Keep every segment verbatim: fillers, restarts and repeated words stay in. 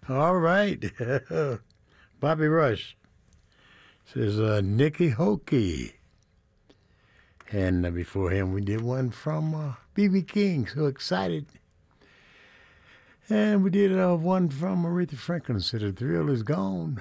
All right. Bobby Rush says uh, Nikki Hokey. And uh, before him, we did one from uh, B B King, So Excited. And we did uh, one from Aretha Franklin, said The Thrill Is Gone.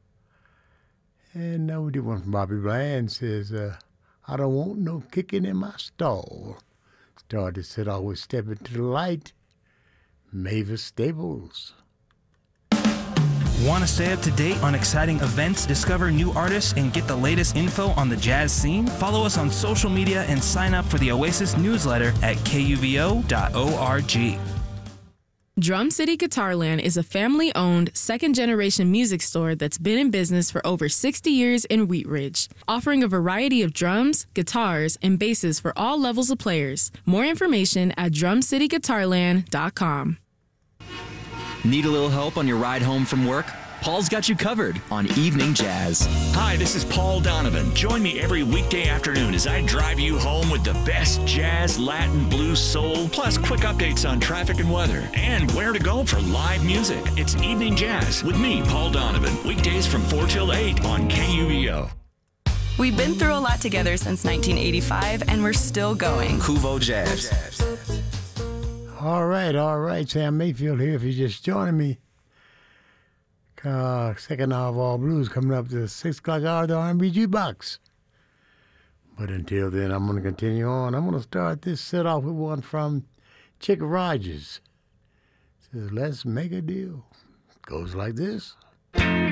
And uh, we did one from Bobby Bland, says, uh, I don't want no kicking in my stall. Started said, always step into the light. Mavis Staples. Want to stay up to date on exciting events, discover new artists, and get the latest info on the jazz scene? Follow us on social media and sign up for the Oasis newsletter at K U V O dot org. Drum City Guitarland is a family-owned, second-generation music store that's been in business for over sixty years in Wheat Ridge, offering a variety of drums, guitars, and basses for all levels of players. More information at drum city guitarland dot com. Need a little help on your ride home from work? Paul's got you covered on Evening Jazz. Hi, this is Paul Donovan. Join me every weekday afternoon as I drive you home with the best jazz, Latin, blues, soul, plus quick updates on traffic and weather, and where to go for live music. It's Evening Jazz with me, Paul Donovan, weekdays from four till eight on K U V O. We've been through a lot together since nineteen eighty-five, and we're still going. Kuvo Jazz. All right, all right. Sam Mayfield here if you're just joining me. Uh, second hour of All Blues coming up to the six o'clock hour of the R and B Jukebox. But until then, I'm going to continue on. I'm going to start this set off with one from Chick Rogers. It says, let's make a deal. Goes like this.